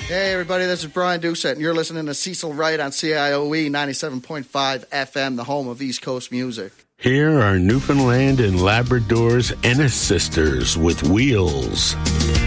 Hey, everybody, this is Brian Doucette, and you're listening to Cecil Wright on CIOE 97.5 FM, the home of East Coast music. Here are Newfoundland and Labrador's Ennis Sisters with Wheels.